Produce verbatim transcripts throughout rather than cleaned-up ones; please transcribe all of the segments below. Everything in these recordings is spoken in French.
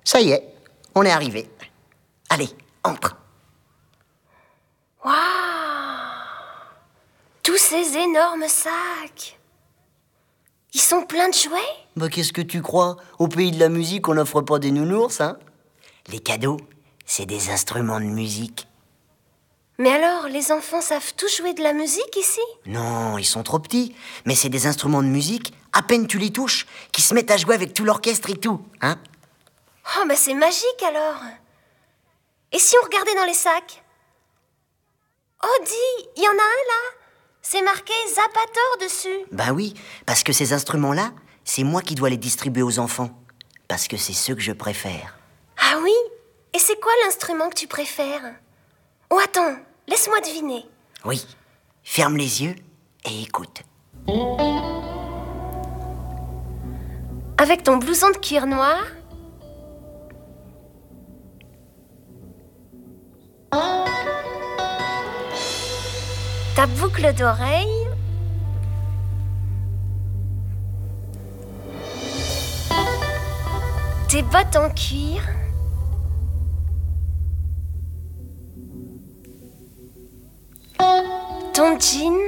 Ça y est, on est arrivé. Allez, entre. Waouh! Tous ces énormes sacs. Ils sont pleins de jouets? Bah qu'est-ce que tu crois? Au pays de la musique, on n'offre pas des nounours, hein? Les cadeaux, c'est des instruments de musique. Mais alors, les enfants savent tous jouer de la musique ici? Non, ils sont trop petits. Mais c'est des instruments de musique, à peine tu les touches, qui se mettent à jouer avec tout l'orchestre et tout, hein? Oh, bah c'est magique alors! Et si on regardait dans les sacs? Oh, dis, il y en a un là! C'est marqué Zapator dessus. Ben oui, parce que ces instruments-là, c'est moi qui dois les distribuer aux enfants. Parce que c'est ceux que je préfère. Ah oui? Et c'est quoi l'instrument que tu préfères? Oh, attends, laisse-moi deviner. Oui, ferme les yeux et écoute. Avec ton blouson de cuir noir, ta boucle d'oreille, tes bottes en cuir, ton jean,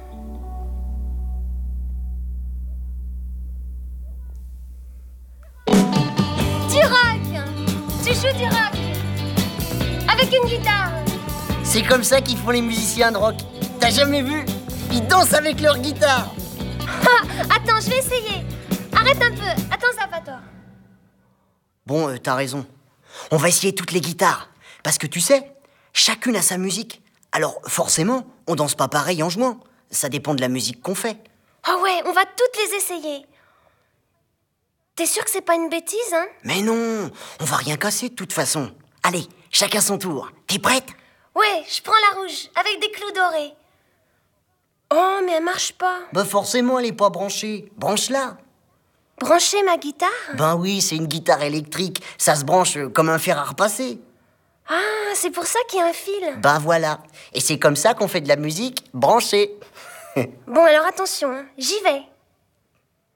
du rock. Tu joues du rock avec une guitare. C'est comme ça qu'ils font les musiciens de rock. T'as jamais vu? Ils dansent avec leur guitare. Ah, attends, je vais essayer. Arrête un peu. Attends, Zapator. Bon, euh, t'as raison. On va essayer toutes les guitares. Parce que tu sais, chacune a sa musique. Alors, forcément, on danse pas pareil en jouant. Ça dépend de la musique qu'on fait. Oh ouais, on va toutes les essayer. T'es sûr que c'est pas une bêtise, hein? Mais non, on va rien casser de toute façon. Allez, chacun son tour. T'es prête? Ouais, je prends la rouge, avec des clous dorés. Oh, mais elle marche pas. Bah forcément, elle est pas branchée. Branche-la. Brancher ma guitare? Ben oui, c'est une guitare électrique. Ça se branche euh, comme un fer à repasser. Ah, c'est pour ça qu'il y a un fil. Ben voilà. Et c'est comme ça qu'on fait de la musique branchée. Bon, alors attention, hein, j'y vais.